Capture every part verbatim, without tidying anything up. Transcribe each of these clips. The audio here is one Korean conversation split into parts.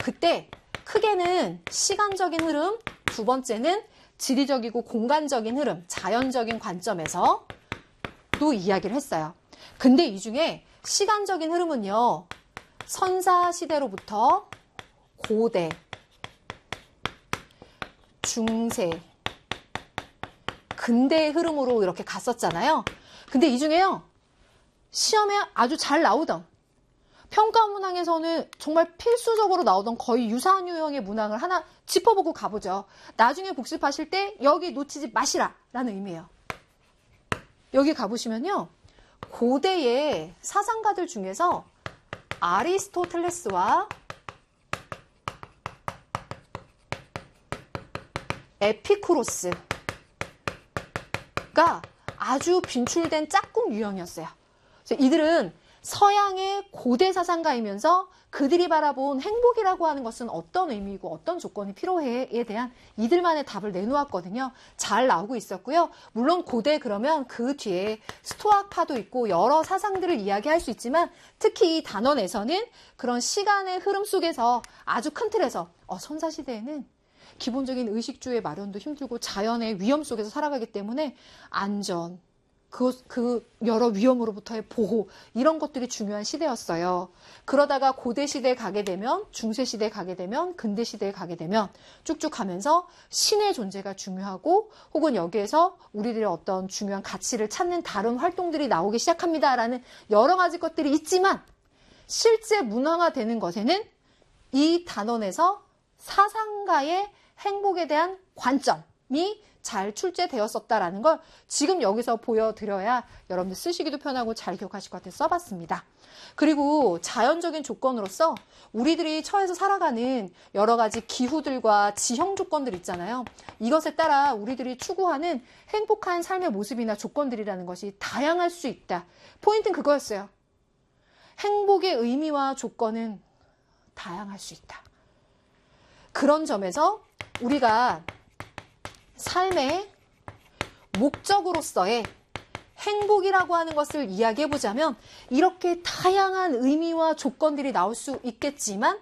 그때 크게는 시간적인 흐름, 두 번째는 지리적이고 공간적인 흐름, 자연적인 관점에서 또 이야기를 했어요. 근데 이 중에 시간적인 흐름은요, 선사시대로부터 고대, 중세, 근대의 흐름으로 이렇게 갔었잖아요. 근데 이 중에요, 시험에 아주 잘 나오던, 평가 문항에서는 정말 필수적으로 나오던 거의 유사한 유형의 문항을 하나 짚어보고 가보죠. 나중에 복습하실 때 여기 놓치지 마시라 라는 의미예요. 여기 가보시면요, 고대의 사상가들 중에서 아리스토텔레스와 에피쿠로스가 아주 빈출된 짝꿍 유형이었어요. 그래서 이들은 서양의 고대 사상가이면서 그들이 바라본 행복이라고 하는 것은 어떤 의미이고 어떤 조건이 필요해에 대한 이들만의 답을 내놓았거든요. 잘 나오고 있었고요. 물론 고대 그러면 그 뒤에 스토아파도 있고 여러 사상들을 이야기할 수 있지만 특히 이 단원에서는 그런 시간의 흐름 속에서 아주 큰 틀에서 어, 선사시대에는 기본적인 의식주의 마련도 힘들고 자연의 위험 속에서 살아가기 때문에 안전, 그, 그 여러 위험으로부터의 보호 이런 것들이 중요한 시대였어요. 그러다가 고대시대에 가게 되면 중세시대에 가게 되면 근대시대에 가게 되면 쭉쭉 가면서 신의 존재가 중요하고 혹은 여기에서 우리들의 어떤 중요한 가치를 찾는 다른 활동들이 나오기 시작합니다라는 여러 가지 것들이 있지만 실제 문화화되는 것에는 이 단원에서 사상가의 행복에 대한 관점이 잘 출제되었었다라는 걸 지금 여기서 보여드려야 여러분들 쓰시기도 편하고 잘 기억하실 것 같아서 써봤습니다. 그리고 자연적인 조건으로서 우리들이 처해서 살아가는 여러 가지 기후들과 지형 조건들 있잖아요. 이것에 따라 우리들이 추구하는 행복한 삶의 모습이나 조건들이라는 것이 다양할 수 있다. 포인트는 그거였어요. 행복의 의미와 조건은 다양할 수 있다. 그런 점에서 우리가 삶의 목적으로서의 행복이라고 하는 것을 이야기해보자면 이렇게 다양한 의미와 조건들이 나올 수 있겠지만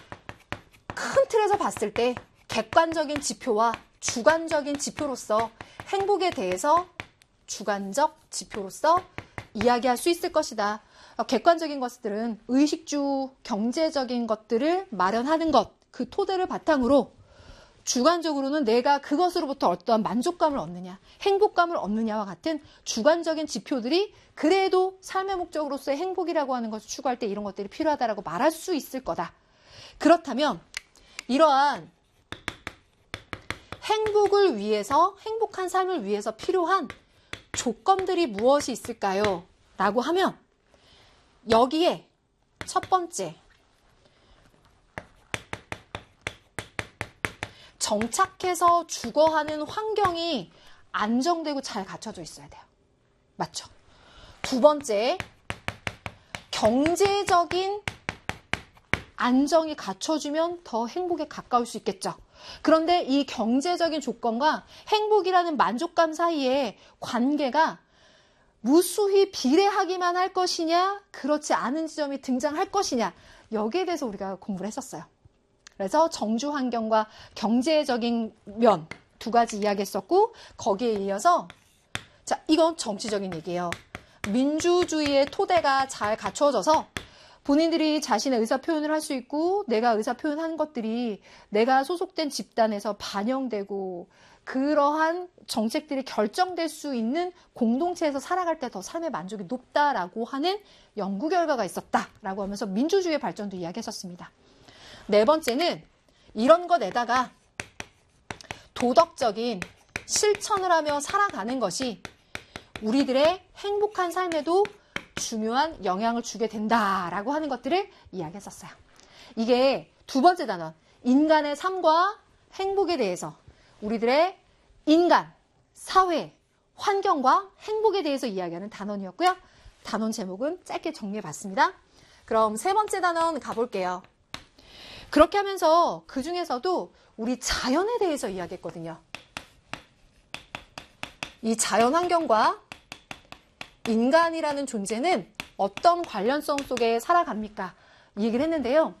큰 틀에서 봤을 때 객관적인 지표와 주관적인 지표로서 행복에 대해서 주관적 지표로서 이야기할 수 있을 것이다. 객관적인 것들은 의식주, 경제적인 것들을 마련하는 것, 그 토대를 바탕으로 주관적으로는 내가 그것으로부터 어떠한 만족감을 얻느냐, 행복감을 얻느냐와 같은 주관적인 지표들이 그래도 삶의 목적으로서의 행복이라고 하는 것을 추구할 때 이런 것들이 필요하다라고 말할 수 있을 거다. 그렇다면 이러한 행복을 위해서, 행복한 삶을 위해서 필요한 조건들이 무엇이 있을까요? 라고 하면 여기에 첫 번째, 정착해서 주거하는 환경이 안정되고 잘 갖춰져 있어야 돼요. 맞죠? 두 번째, 경제적인 안정이 갖춰주면 더 행복에 가까울 수 있겠죠. 그런데 이 경제적인 조건과 행복이라는 만족감 사이에 관계가 무수히 비례하기만 할 것이냐, 그렇지 않은 지점이 등장할 것이냐, 여기에 대해서 우리가 공부를 했었어요. 그래서 정주 환경과 경제적인 면 두 가지 이야기했었고, 거기에 이어서 자, 이건 정치적인 얘기예요. 민주주의의 토대가 잘 갖춰져서 본인들이 자신의 의사표현을 할 수 있고 내가 의사표현한 것들이 내가 소속된 집단에서 반영되고 그러한 정책들이 결정될 수 있는 공동체에서 살아갈 때 더 삶의 만족이 높다라고 하는 연구 결과가 있었다라고 하면서 민주주의의 발전도 이야기했었습니다. 네 번째는 이런 것에다가 도덕적인 실천을 하며 살아가는 것이 우리들의 행복한 삶에도 중요한 영향을 주게 된다라고 하는 것들을 이야기했었어요. 이게 두 번째 단원, 인간의 삶과 행복에 대해서 우리들의 인간, 사회, 환경과 행복에 대해서 이야기하는 단원이었고요. 단원 제목은 짧게 정리해봤습니다. 그럼 세 번째 단원 가볼게요. 그렇게 하면서 그 중에서도 우리 자연에 대해서 이야기했거든요. 이 자연 환경과 인간이라는 존재는 어떤 관련성 속에 살아갑니까? 이 얘기를 했는데요.